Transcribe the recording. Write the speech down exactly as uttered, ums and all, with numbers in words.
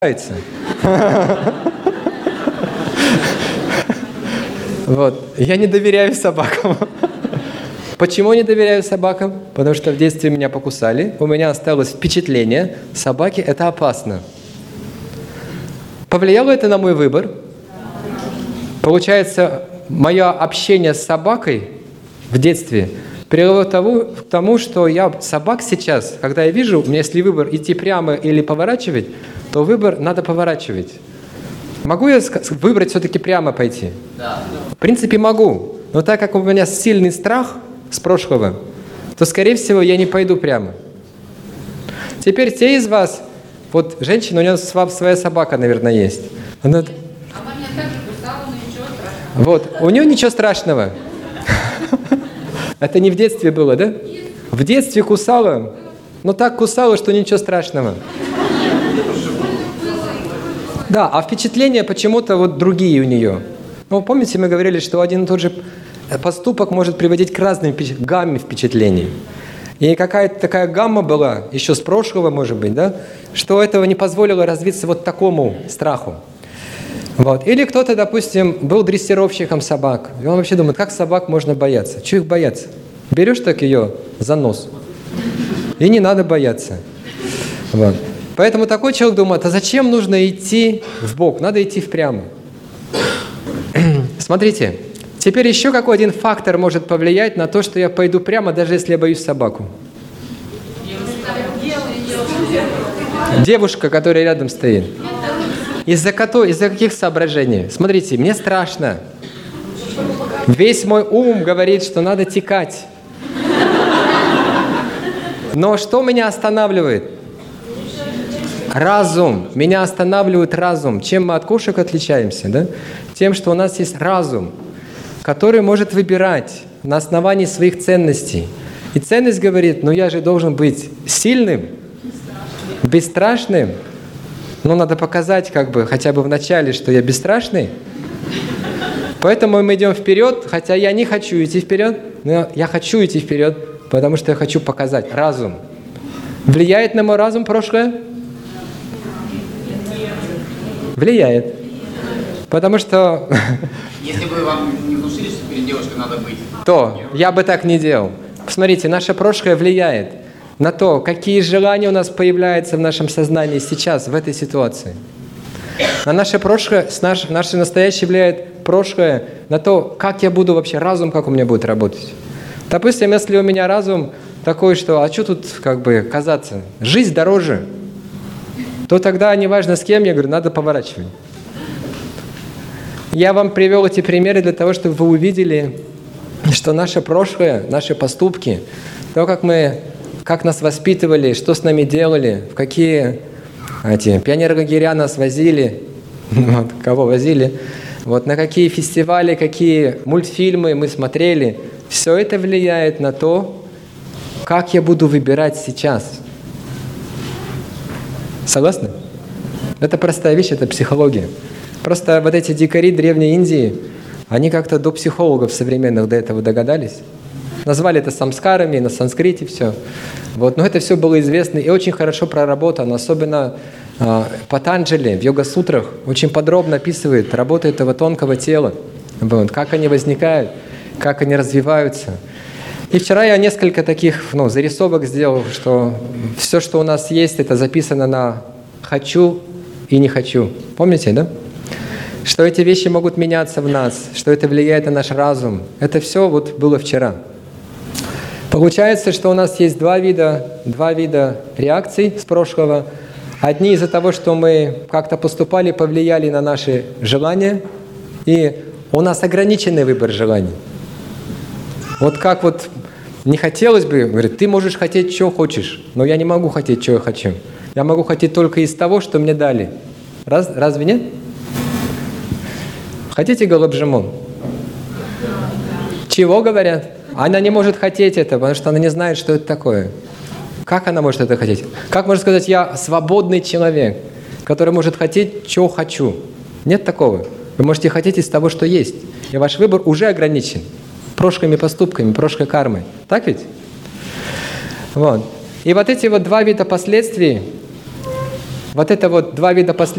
нравится. Вот. Я не доверяю собакам. Почему не доверяю собакам? Потому что в детстве меня покусали, у меня осталось впечатление, собаки – это опасно. Повлияло это на мой выбор? Получается, мое общение с собакой в детстве привело к тому, что я собак сейчас, когда я вижу, у меня если выбор идти прямо или поворачивать, то выбор надо поворачивать. Могу я выбрать все-таки прямо пойти? Да. В принципе, могу. Но так как у меня сильный страх с прошлого, то, скорее всего, я не пойду прямо. Теперь те из вас, вот женщина, у нее своя собака, наверное, есть. Она, Она меня так же кусала, но ничего страшного. вот, у нее ничего страшного. Это не в детстве было, да? В детстве кусала, но так кусала, что ничего страшного. Да, а впечатления почему-то вот другие у нее. Ну, помните, мы говорили, что один и тот же поступок может приводить к разным впечат... гамме впечатлений. И какая-то такая гамма была, еще с прошлого, может быть, да, что этого не позволило развиться вот такому страху. Вот. Или кто-то, допустим, был дрессировщиком собак. И он вообще думает, как собак можно бояться? Чего их бояться? Берешь так ее за нос, и не надо бояться. Вот. Поэтому такой человек думает, а зачем нужно идти вбок? Надо идти впрямую. Смотрите, теперь еще какой один фактор может повлиять на то, что я пойду прямо, даже если я боюсь собаку. Девушка, которая рядом стоит. Из-за из каких соображений? Смотрите, мне страшно. Весь мой ум говорит, что надо текать. Но что меня останавливает? Разум. Меня останавливает разум. Чем мы от кошек отличаемся? Да? Тем, что у нас есть разум, который может выбирать на основании своих ценностей. И ценность говорит, ну я же должен быть сильным, бесстрашным. Ну надо показать как бы хотя бы в начале, что я бесстрашный. Поэтому мы идем вперед, хотя я не хочу идти вперед, но я хочу идти вперед, потому что я хочу показать. Разум. Влияет на мой разум прошлое? Влияет. Потому что... Если бы вам не внушили, что перед девушкой надо быть, то я бы так не делал. Посмотрите, наше прошлое влияет на то, какие желания у нас появляются в нашем сознании сейчас, в этой ситуации. На наше прошлое, наш, наше настоящее влияет прошлое на то, как я буду вообще, разум, как у меня будет работать. Допустим, если у меня разум такой, что, а что тут как бы казаться, жизнь дороже, то тогда, неважно с кем, я говорю, надо поворачивать. Я вам привел эти примеры для того, чтобы вы увидели, что наше прошлое, наши поступки, то, как мы, как нас воспитывали, что с нами делали, в какие эти, пионерлагеря нас возили, вот, кого возили, вот, на какие фестивали, какие мультфильмы мы смотрели, все это влияет на то, как я буду выбирать сейчас. Согласны? Это простая вещь, это психология. Просто вот эти дикари Древней Индии, они как-то до психологов современных до этого догадались. Назвали это самскарами, на санскрите все. Вот. Но это все было известно и очень хорошо проработано. Особенно э, Патанджали в йога-сутрах очень подробно описывает работу этого тонкого тела. Вот. Как они возникают, как они развиваются. И вчера я несколько таких ну, зарисовок сделал, что все, что у нас есть, это записано на «хочу» и «не хочу». Помните, да? Что эти вещи могут меняться в нас, что это влияет на наш разум. Это все вот было вчера. Получается, что у нас есть два вида, два вида реакций с прошлого. Одни из-за того, что мы как-то поступали, повлияли на наши желания, и у нас ограниченный выбор желаний. Вот как вот не хотелось бы, говорит, ты можешь хотеть, что хочешь, но я не могу хотеть, что я хочу. Я могу хотеть только из того, что мне дали. Раз, разве нет? Хотите голубжимон? Чего говорят? Она не может хотеть это, потому что она не знает, что это такое. Как она может это хотеть? Как можно сказать, я свободный человек, который может хотеть, что хочу? Нет такого. Вы можете хотеть из того, что есть. И ваш выбор уже ограничен прошлыми поступками, прошлой кармой. Так ведь? Вот. И вот эти вот два вида последствий Вот это вот два вида последствий.